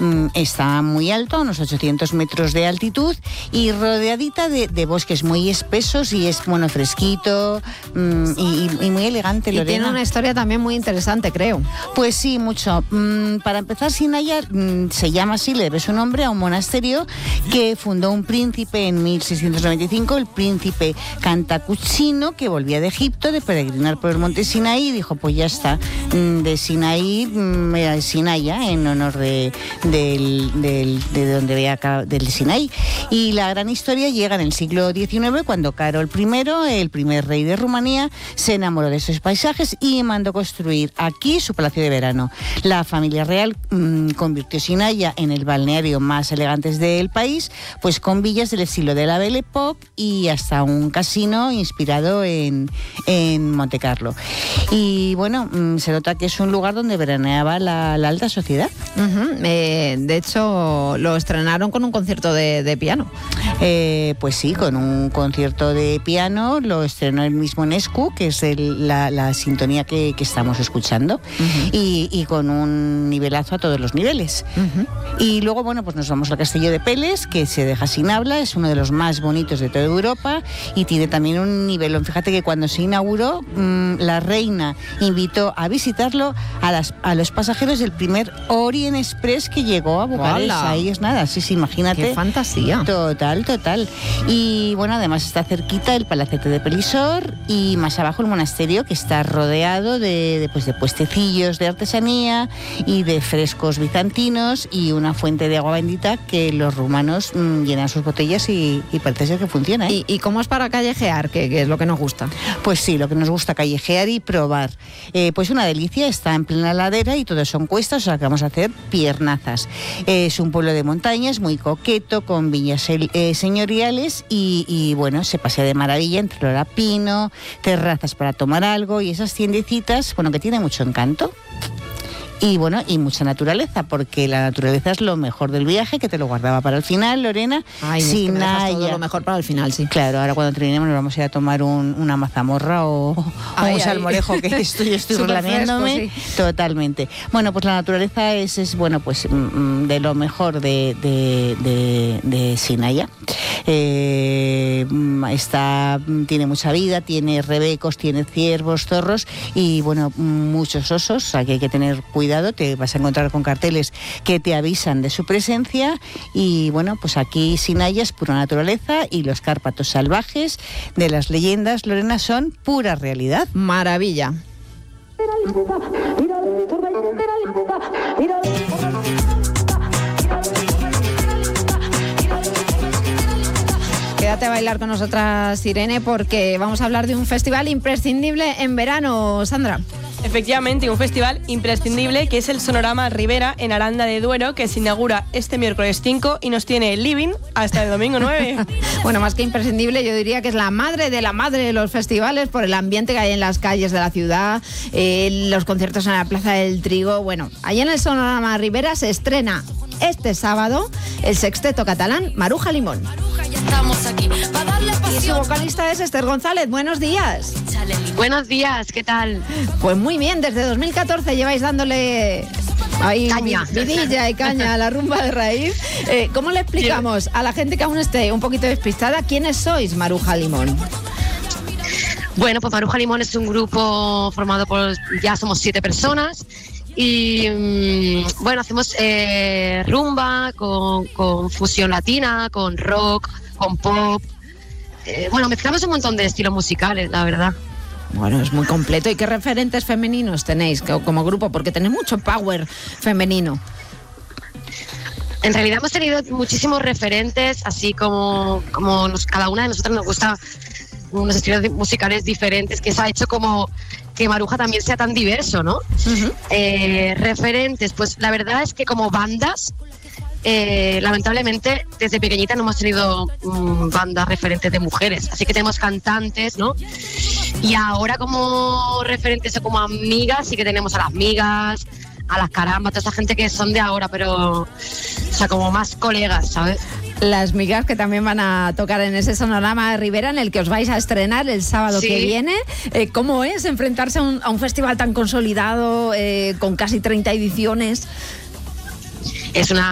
está muy alto, a unos 800 metros de altitud y rodeadita de bosques muy espesos y es, bueno, fresquito y muy elegante, Lorena. Y tiene una historia también muy interesante, creo. Pues sí, mucho. Para empezar, Sinaia se llama así, le debe su nombre a un monasterio que fundó un príncipe en 1695, el príncipe Cantacucino, que volvía de Egipto de peregrinar por el monte Sinaí y dijo, pues ya está, de Sinaí, Sinaia, en honor de donde veía del Sinaí. Y la gran historia llega en el siglo XIX, cuando Carol I, el primer rey de Rumanía, se enamoró de esos paisajes y mandó construir aquí su palacio de verano. La familia real convirtió Sinaia en el balneario más elegante del país, pues con villas del estilo de la Belle Époque y hasta un casino inspirado en Montecarlo. Y bueno, se nota que es un lugar donde veraneaba la alta sociedad. De hecho, lo estrenaron con un concierto de piano. Pues sí, con un concierto de piano lo estrenó el mismo Nescu, que es la sintonía que estamos escuchando, y con un nivelazo a todos los niveles. Y luego, bueno, pues nos vamos al Castillo de Peles, que se deja sin habla, es uno de los más bonitos de toda Europa y tiene también un nivelón. Fíjate que cuando se inauguró, la reina invitó a visitarlo a los pasajeros del primer Orient Express que llegó a Bucarest. Ahí es nada, sí, imagínate. ¡Qué fantasía! Total. Y bueno, además está cerquita el Palacete de Pelisor y más abajo el monasterio, que está rodeado de puestecillos de artesanía y de frescos bizantinos y una fuente de agua bendita que los rumanos llenan sus botellas y parece ser que funciona, ¿eh? ¿Y cómo es para callejear? ¿Qué es lo que nos gusta? Pues sí, lo que nos gusta, callejear y probar. Pues una delicia, está en plena ladera y todo son cuestas, o sea que vamos a hacer piernazas. Es un pueblo de montañas muy coqueto, con viñas señoriales y bueno, se pasea de maravilla entre el olor a pino, terrazas para tomar algo y esas tiendecitas, bueno, que tiene mucho encanto. Y bueno, y mucha naturaleza, porque la naturaleza es lo mejor del viaje, que te lo guardaba para el final, Lorena. Ay, es que me dejas todo lo mejor para el final, sí. Claro, ahora cuando terminemos nos vamos a ir a tomar una mazamorra o un salmorejo, que estoy relamiéndome. Sí. Totalmente. Bueno, pues la naturaleza es bueno, pues de lo mejor de Sinaia. Tiene mucha vida, tiene rebecos, tiene ciervos, zorros y bueno, muchos osos, o sea que hay que tener cuidado. Te vas a encontrar con carteles que te avisan de su presencia y bueno, pues aquí Sinaia es pura naturaleza y los Cárpatos salvajes de las leyendas, Lorena, son pura realidad. Maravilla. Quédate a bailar con nosotras, Irene, porque vamos a hablar de un festival imprescindible en verano, Sandra. Efectivamente, un festival imprescindible que es el Sonorama Ribera en Aranda de Duero, que se inaugura este miércoles 5 y nos tiene living hasta el domingo 9. Bueno, más que imprescindible, yo diría que es la madre de los festivales por el ambiente que hay en las calles de la ciudad, los conciertos en la Plaza del Trigo. Bueno, allí en el Sonorama Ribera se estrena este sábado el sexteto catalán Maruja Limón. Y su vocalista es Esther González. Buenos días. Buenos días, ¿qué tal? Pues muy bien, desde 2014 lleváis dándole ahí vidilla y caña a la rumba de raíz. ¿Cómo le explicamos a la gente que aún esté un poquito despistada quiénes sois Maruja Limón? Bueno, pues Maruja Limón es un grupo formado por, ya somos 7 personas. Y bueno, hacemos rumba con fusión latina, con rock, con pop. Bueno, mezclamos un montón de estilos musicales, la verdad. Bueno, es muy completo. ¿Y qué referentes femeninos tenéis como grupo? Porque tenéis mucho power femenino. En realidad hemos tenido muchísimos referentes, así como cada una de nosotras nos gusta unos estilos musicales diferentes, que se ha hecho como que Maruja también sea tan diverso, ¿no? Referentes, pues la verdad es que como bandas, lamentablemente desde pequeñita no hemos tenido bandas referentes de mujeres, así que tenemos cantantes, ¿no? Y ahora como referentes o como amigas sí que tenemos a las migas, a las carambas, toda esa gente que son de ahora, pero o sea, como más colegas, ¿sabes? Las migas que también van a tocar en ese Sonorama Ribera en el que os vais a estrenar el sábado que viene. ¿Cómo es enfrentarse a un festival tan consolidado, con casi 30 ediciones? Es una